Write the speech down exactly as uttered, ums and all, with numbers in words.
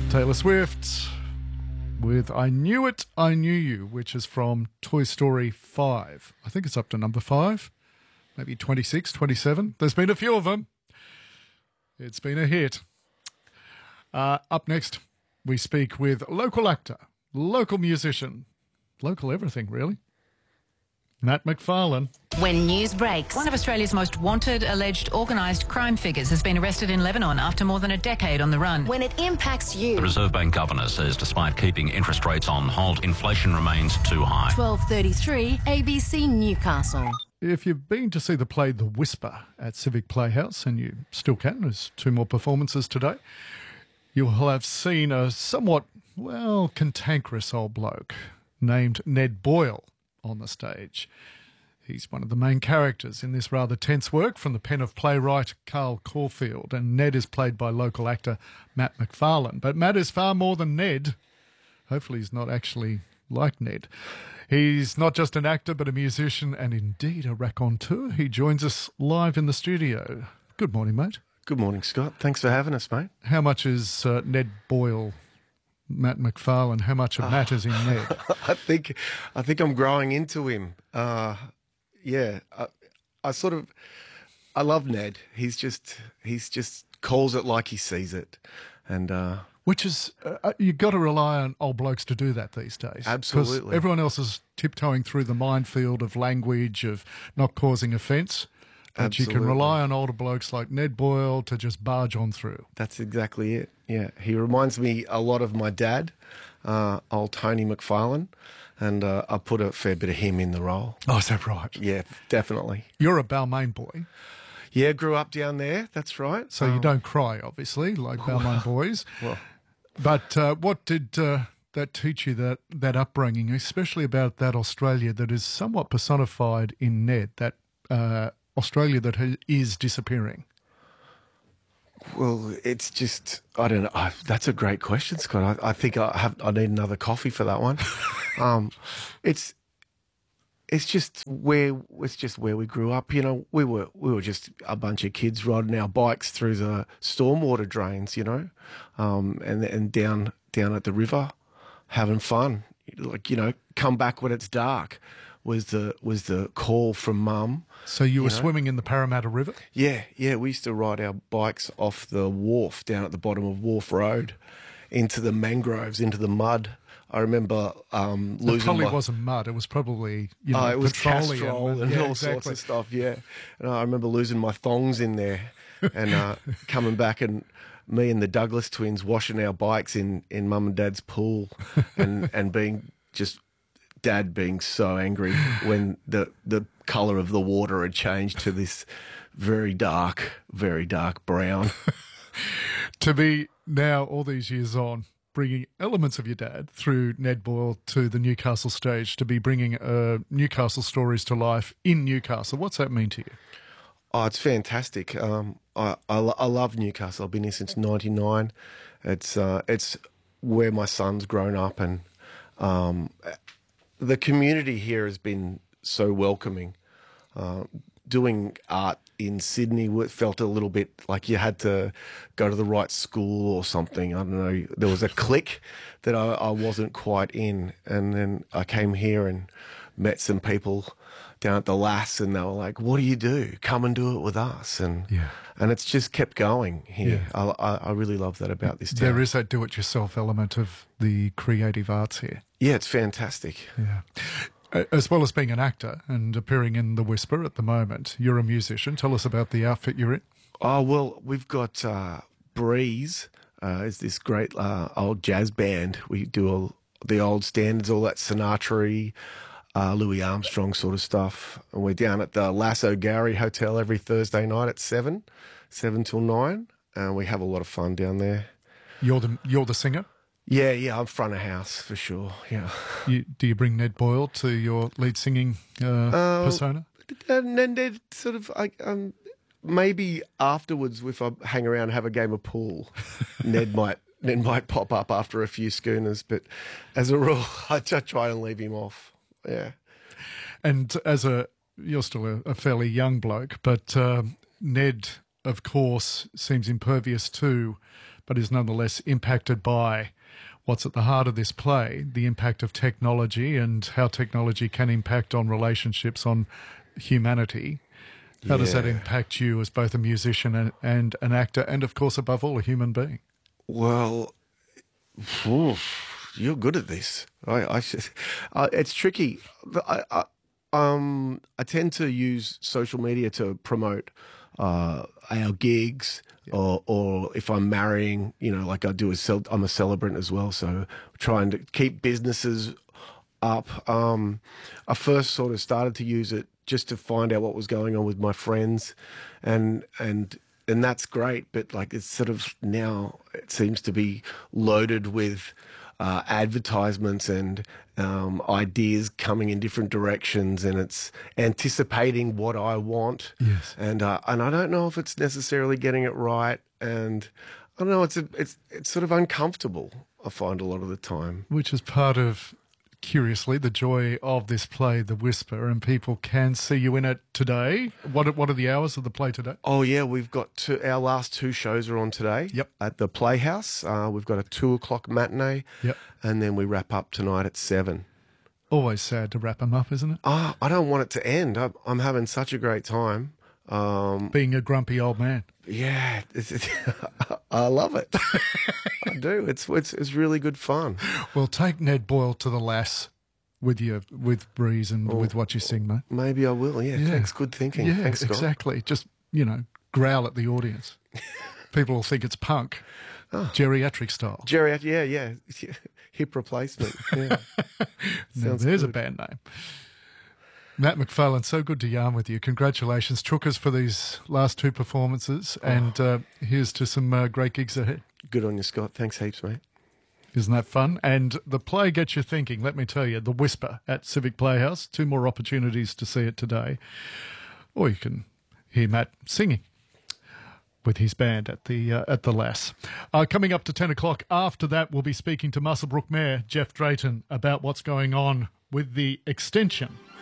Taylor Swift with I Knew It, I Knew You, which is from Toy Story five. I think it's up to number five, maybe twenty-six, twenty-seven. There's been a few of them. It's been a hit. Uh, up next, we speak with local actor, local musician, local everything, really, Matt McFarlane. When news breaks, one of Australia's most wanted alleged organised crime figures has been arrested in Lebanon after more than a decade on the run. When it impacts you. The Reserve Bank governor says despite keeping interest rates on hold, inflation remains too high. twelve thirty-three A B C Newcastle. If you've been to see the play The Whisper at Civic Playhouse, and you still can, there's two more performances today, you will have seen a somewhat, well, cantankerous old bloke named Ned Boyle on the stage. He's one of the main characters in this rather tense work from the pen of playwright Carl Caulfield, and Ned is played by local actor Matt McFarlane. But Matt is far more than Ned. Hopefully he's not actually like Ned. He's not just an actor but a musician and indeed a raconteur. He joins us live in the studio. Good morning, mate. Good morning, Scott. Thanks for having us, mate. How much is uh, Ned Boyle, Matt McFarlane? How much of Matt is in Ned? I think, I think I'm growing into him. Uh, yeah, I, I sort of, I love Ned. He's just, he's just calls it like he sees it, and uh, which is uh, you've got to rely on old blokes to do that these days. Absolutely, because everyone else is tiptoeing through the minefield of language, of not causing offence. But Absolutely. You can rely on older blokes like Ned Boyle to just barge on through. That's exactly it. Yeah, he reminds me a lot of my dad, uh, old Tony McFarlane, and uh, I put a fair bit of him in the role. Oh, is that right? Yeah, definitely. You're a Balmain boy. Yeah, grew up down there. That's right. So um, you don't cry, obviously, like Balmain boys. Well, but uh, what did uh, that teach you, that, that upbringing, especially about that Australia that is somewhat personified in Ned, that uh, Australia that ha- is disappearing? Well, it's just, I don't know. I, that's a great question, Scott. I, I think I have, I need another coffee for that one. um, it's, it's just where, it's just where we grew up. You know, we were, we were just a bunch of kids riding our bikes through the stormwater drains, you know, um, and, and down, down at the river, having fun. Like, you know, come back when it's dark was the, was the call from mum. So you were you know? swimming in the Parramatta River? Yeah, yeah. We used to ride our bikes off the wharf down at the bottom of Wharf Road into the mangroves, into the mud. I remember um, losing It probably my... wasn't mud. It was probably, you know, Oh, it was petroleum castrol and, and yeah, all exactly. sorts of stuff, yeah. And I remember losing my thongs in there and uh, coming back, and me and the Douglas twins washing our bikes in, in mum and dad's pool and, and being just... Dad being so angry when the the colour of the water had changed to this very dark, very dark brown. To be now, all these years on, bringing elements of your dad through Ned Boyle to the Newcastle stage, to be bringing uh, Newcastle stories to life in Newcastle. What's that mean to you? Oh, it's fantastic. Um, I, I I love Newcastle. I've been here since ninety-nine. It's uh, it's where my son's grown up, and um, the community here has been so welcoming. Uh, doing art in Sydney felt a little bit like you had to go to the right school or something. I don't know. There was a clique that I, I wasn't quite in. And then I came here and met some people down at the Lass, and they were like, what do you do? Come and do it with us. And Yeah. and it's just kept going here. Yeah. I, I, I really love that about this town. There is that do-it-yourself element of the creative arts here. Yeah, it's fantastic. Yeah. As well as being an actor and appearing in The Whisper at the moment, you're a musician. Tell us about the outfit you're in. Oh, well, we've got uh, Breeze. Uh, is this great uh, old jazz band. We do all the old standards, all that Sinatra, uh, Louis Armstrong sort of stuff. And we're down at the Lasso Gowrie Hotel every Thursday night at seven, seven till nine. And we have a lot of fun down there. You're the you're the singer? Yeah, yeah, I'm front of house for sure, yeah. You, do you bring Ned Boyle to your lead singing uh, Uh, persona? And then they'd sort of, I, um, maybe afterwards, if I hang around and have a game of pool, Ned might Ned might pop up after a few schooners. But as a rule, I t- try and leave him off. Yeah. And as a, you're still a, a fairly young bloke, but um, Ned of course, seems impervious to, but is nonetheless impacted by what's at the heart of this play, the impact of technology and how technology can impact on relationships, on humanity. How does that Yeah. impact you as both a musician and, and an actor and, of course, above all, a human being? Well, oof, you're good at this. I, I should, uh, it's tricky. I, I, um, I tend to use social media to promote uh, our gigs, or, or if I'm marrying, you know, like I do a cel- I'm a celebrant as well, so trying to keep businesses up. Um, I first sort of started to use it just to find out what was going on with my friends, and and and that's great. But like it's sort of now it seems to be loaded with uh, advertisements and um, ideas coming in different directions, and it's anticipating what I want. Yes. And uh, and I don't know if it's necessarily getting it right, and I don't know. It's a, it's it's sort of uncomfortable. I find a lot of the time. Which is part of, curiously, the joy of this play, The Whisper, and people can see you in it today. What are, what are the hours of the play today? Oh yeah, we've got two, our last two shows are on today. Yep. At the Playhouse, uh, we've got a two o'clock matinee. Yep. And then we wrap up tonight at seven. Always sad to wrap them up, isn't it? Ah, I don't want it to end. I'm, I'm having such a great time. Um, Being a grumpy old man. yeah, it's, it's, I love it. I do. It's it's it's really good fun. Well, take Ned Boyle to the lass with you, with Breeze and with what you sing, mate. Maybe I will. Yeah. Yeah. Thanks. Good thinking. Yeah, Thanks, Scott. exactly. Just, you know, growl at the audience. People will think it's punk, geriatric style. Jerry, yeah, yeah, hip replacement. Yeah. Now, Sounds there's a good. band name. Matt McFarlane, so good to yarn with you. Congratulations. Took us for these last two performances, and uh, here's to some uh, great gigs ahead. Good on you, Scott. Thanks heaps, mate. Isn't that fun? And the play gets you thinking, let me tell you. The Whisper at Civic Playhouse. Two more opportunities to see it today. Or you can hear Matt singing with his band at the uh, at the Lass. Uh, coming up to ten o'clock, after that, we'll be speaking to Muswellbrook Mayor Jeff Drayton about what's going on with the extension